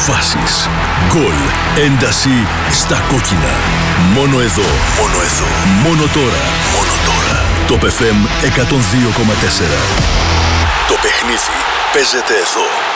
Φάσεις, γκολ, ένταση στα κόκκινα. Μόνο εδώ, μόνο τώρα. Το FM 102,4. Το παιχνίδι παίζεται εδώ.